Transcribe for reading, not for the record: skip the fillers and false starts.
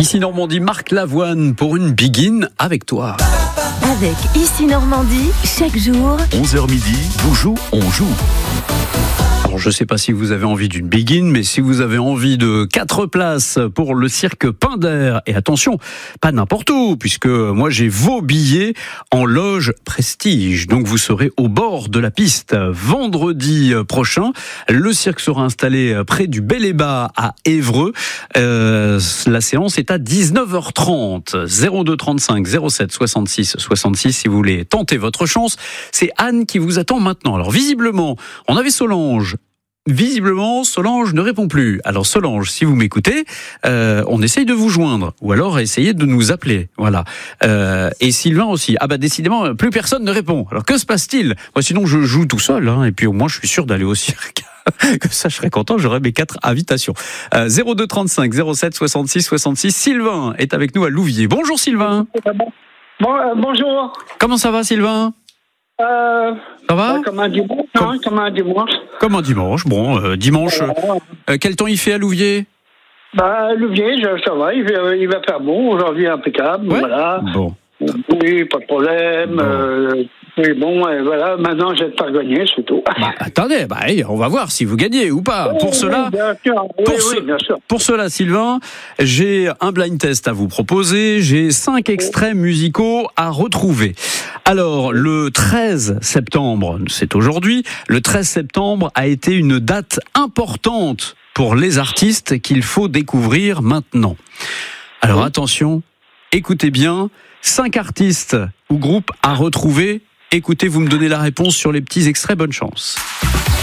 Ici Normandie, Marc Lavoine pour une begin avec toi. Avec Ici Normandie, chaque jour, 11h midi, Boujou, on joue. Alors, je ne sais pas si vous avez envie d'une begin, mais si vous avez envie de 4 places pour le cirque Pinder, et attention, pas n'importe où, puisque moi j'ai vos billets en loge Prestige. Donc vous serez au bord de la piste vendredi prochain. Le cirque sera installé près du Bel et Bas à Évreux. La séance est à 19h30. 02 35 07 66 66 si vous voulez tenter votre chance. C'est Anne qui vous attend maintenant. Alors visiblement, on avait Solange. Visiblement, Solange ne répond plus. Alors Solange, si vous m'écoutez, on essaye de vous joindre, ou alors essayez de nous appeler. Voilà. Et Sylvain aussi. Ah bah décidément, plus personne ne répond. Alors que se passe-t-il ? Moi, sinon je joue tout seul, hein, et puis au moins je suis sûr d'aller au cirque. Que ça, je serais content, j'aurais mes 4 invitations. 02 35 07 66 66. Sylvain est avec nous à Louviers. Bonjour Sylvain. Bonjour. Comment ça va Sylvain ? Ça va ? Comme un dimanche, comme un dimanche. Comme un dimanche. Bon, dimanche. Quel temps il fait à Louviers ? Louviers, ça va, il va faire bon. Aujourd'hui, impeccable. Ouais. Voilà. Bon. Oui, pas de problème. Bon. Oui, bon, voilà. Maintenant, j'espère pas gagner, c'est tout. Attendez, on va voir si vous gagnez ou pas. Pour cela, bien sûr. Pour cela, Sylvain, j'ai un blind test à vous proposer. J'ai 5 extraits musicaux à retrouver. Alors, le 13 septembre, c'est aujourd'hui, le 13 septembre a été une date importante pour les artistes qu'il faut découvrir maintenant. Alors attention, écoutez bien, 5 artistes ou groupes à retrouver. Écoutez, vous me donnez la réponse sur les petits extraits, bonne chance.